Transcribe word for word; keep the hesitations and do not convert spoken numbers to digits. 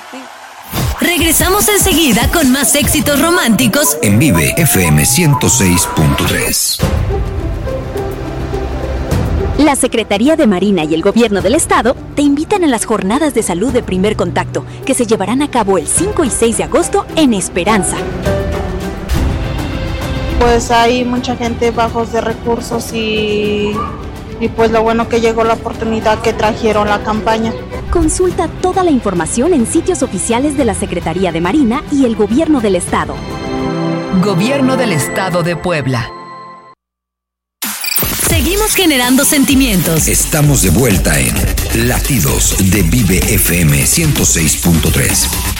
Regresamos enseguida con más éxitos románticos en Vive F M ciento seis punto tres. La Secretaría de Marina y el Gobierno del Estado te invitan a las Jornadas de Salud de Primer Contacto, que se llevarán a cabo el cinco y seis de agosto en Esperanza. Pues hay mucha gente bajos de recursos y, y pues lo bueno que llegó la oportunidad que trajeron la campaña. Consulta toda la información en sitios oficiales de la Secretaría de Marina y el Gobierno del Estado. Gobierno del Estado de Puebla. Seguimos generando sentimientos. Estamos de vuelta en Latidos de Vive F M ciento seis punto tres.